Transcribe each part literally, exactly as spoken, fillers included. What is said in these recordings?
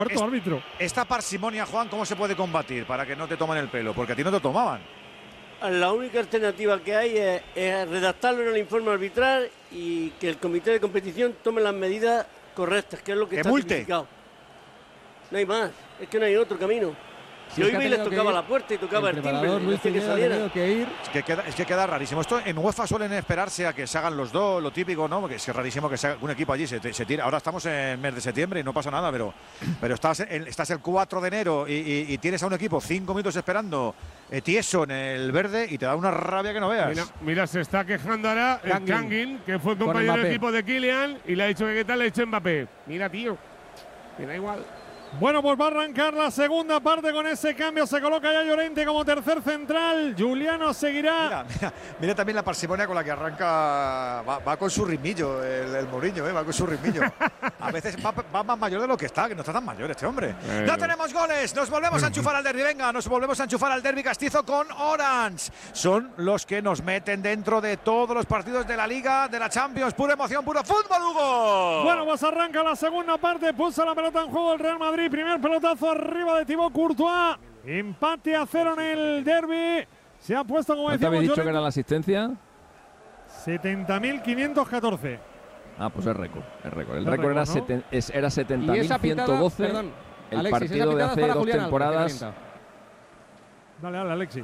Cuarto árbitro. Esta parsimonia, Juan, ¿cómo se puede combatir para que no te tomen el pelo? Porque a ti no te tomaban. La única alternativa que hay es, es redactarlo en el informe arbitral y que el comité de competición tome las medidas correctas, que es lo que, que está multe. tipificado. No hay más, es que no hay otro camino. Si hoy les tocaba la puerta y tocaba el, el timbre, Luis que saliera. Que ir. Es que, queda, es que queda rarísimo. Esto en UEFA suelen esperarse a que se hagan los dos, lo típico, ¿no? Porque es que es rarísimo que se haga un equipo allí, se, se tira. Ahora estamos en el mes de septiembre y no pasa nada, pero, pero estás, en, estás el cuatro de enero y, y, y tienes a un equipo cinco minutos esperando eh, tieso en el verde y te da una rabia que no veas. Mira, mira se está quejando ahora el Kangin, que fue compañero del equipo de Kylian, y le ha dicho que qué tal, le ha dicho Mbappé. Mira, tío, me da igual. Bueno, pues va a arrancar la segunda parte con ese cambio. Se coloca ya Llorente como tercer central. Juliano seguirá. Mira, mira, mira también la parsimonia con la que arranca. Va, va con su ritmillo, el, el Mourinho, ¿eh? Va con su ritmillo. A veces va, va más mayor de lo que está, que no está tan mayor este hombre. Eh, ¡Ya tenemos goles! Nos volvemos a enchufar al derbi. Venga, nos volvemos a enchufar al derbi castizo con Orange. Son los que nos meten dentro de todos los partidos de la Liga, de la Champions. Pura emoción, puro fútbol, Hugo. Bueno, pues arranca la segunda parte. Puso la pelota en juego el Real Madrid. Primer pelotazo arriba de Thibaut Courtois. Empate a cero en el derbi. Se ha puesto, como decíamos, habéis dicho que era la asistencia? setenta mil quinientos catorce. Ah, pues es récord. Es récord. El récord era, ¿no? era setenta mil ciento doce. Perdón, el Alexis, partido de hace dos Julián temporadas. Alba, dale, dale, Alexis.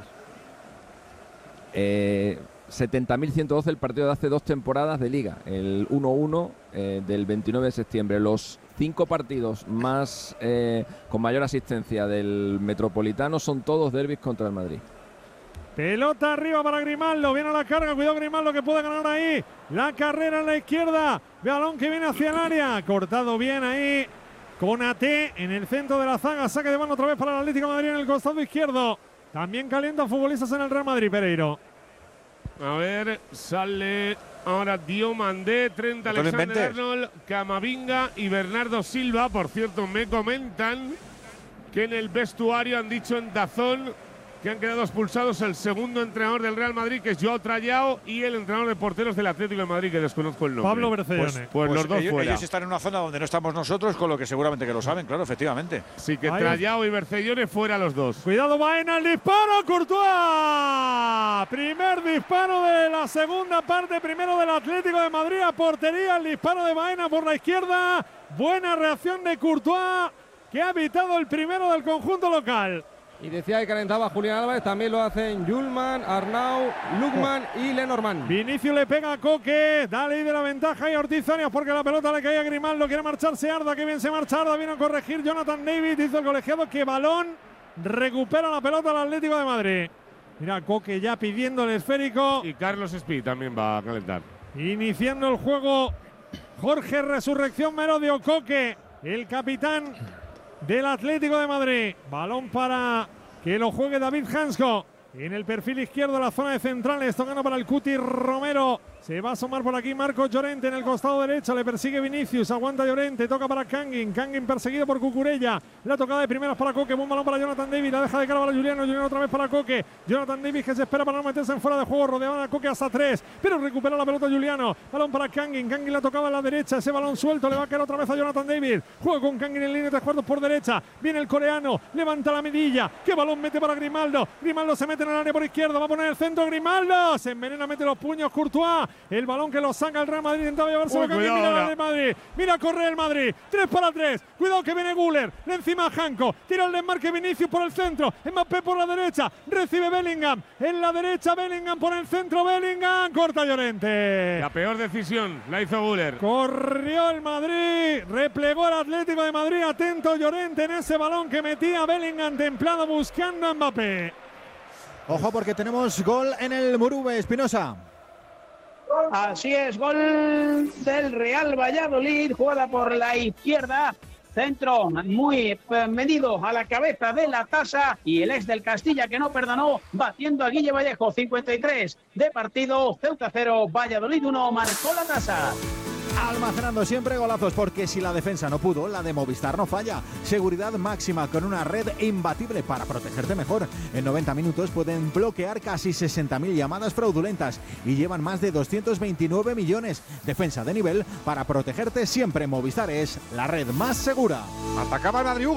Eh, setenta mil ciento doce el partido de hace dos temporadas de Liga. El uno uno eh, del veintinueve de septiembre. Los cinco partidos más eh, con mayor asistencia del Metropolitano son todos derbis contra el Madrid. Pelota arriba para Grimaldo, viene a la carga, cuidado Grimaldo que puede ganar ahí. La carrera en la izquierda, balón que viene hacia el área, cortado bien ahí con A T en el centro de la zaga, saque de mano otra vez para el Atlético de Madrid en el costado izquierdo. También calienta futbolistas en el Real Madrid, Pereiro. A ver, sale ahora Diomandé, Trent Alexander-Arnold, Camavinga y Bernardo Silva. Por cierto, me comentan que en el vestuario han dicho en Dazón que han quedado expulsados el segundo entrenador del Real Madrid, que es Joao Trallao, y el entrenador de porteros del Atlético de Madrid, que desconozco el nombre. Pablo Bercellone. Pues, pues, pues los dos ellos, fuera. Ellos están en una zona donde no estamos nosotros, con lo que seguramente que lo saben, claro, efectivamente. Sí, que Trallao y Bercellone fuera los dos. Cuidado, Baena, el disparo, Courtois. Primer disparo de la segunda parte, primero del Atlético de Madrid a portería, el disparo de Baena por la izquierda. Buena reacción de Courtois, que ha evitado el primero del conjunto local. Y decía que calentaba Julián Álvarez, también lo hacen Yulman, Arnau, Lukman y Lenormand. Vinicius le pega a Coque, da ley de la ventaja y Ortiz Arias porque la pelota le cae a Grimaldo, quiere marcharse Arda, que bien se marcha Arda, viene a corregir Jonathan David, dice el colegiado que balón, recupera la pelota al Atlético de Madrid. Mira, Coque ya pidiendo el esférico. Y Carlos Espí también va a calentar. Iniciando el juego, Jorge Resurrección Merodio, Coque, el capitán del Atlético de Madrid. Balón para que lo juegue David Hansko. En el perfil izquierdo, la zona de centrales, tocando para el Cuti Romero. Se va a asomar por aquí Marcos Llorente en el costado derecho. Le persigue Vinicius, aguanta Llorente, toca para Kangin. Kangin perseguido por Cucurella. La tocada de primeras para Coque, buen balón para Jonathan David. La deja de cara para Juliano. Juliano otra vez para Coque. Jonathan David que se espera para no meterse en fuera de juego. Rodeaban a Coque hasta tres, pero recupera la pelota Juliano. Balón para Kangin. Kangin la tocaba en la derecha. Ese balón suelto le va a caer otra vez a Jonathan David. Juega con Kangin en línea de tres cuartos por derecha. Viene el coreano, levanta la medilla. ¿Qué balón mete para Grimaldo? Grimaldo se mete en el área por izquierda. Va a poner el centro Grimaldo. Se envenena, mete los puños Courtois. El balón que lo saca el Real Madrid, intentaba llevarse a Kangin. Mira el Madrid, mira corre el Madrid, tres para tres, cuidado que viene Güler, le encima a Janko, tira el desmarque Vinicius por el centro, Mbappé por la derecha, recibe Bellingham, en la derecha Bellingham por el centro, Bellingham, corta Llorente. La peor decisión la hizo Güler. Corrió el Madrid, replegó el Atlético de Madrid, atento Llorente en ese balón que metía Bellingham templado buscando a Mbappé. Ojo porque tenemos gol en el Murube, Espinosa. Así es, gol del Real Valladolid, jugada por la izquierda, centro muy medido a la cabeza de la tasa y el ex del Castilla que no perdonó, batiendo a Guille Vallejo, cincuenta y tres de partido, Ceuta cero, Valladolid uno, marcó la tasa. Almacenando siempre golazos, porque si la defensa no pudo, la de Movistar no falla. Seguridad máxima con una red imbatible para protegerte mejor. En noventa minutos pueden bloquear casi sesenta mil llamadas fraudulentas y llevan más de doscientos veintinueve millones. Defensa de nivel para protegerte siempre. Movistar es la red más segura. Atacaba Madrid.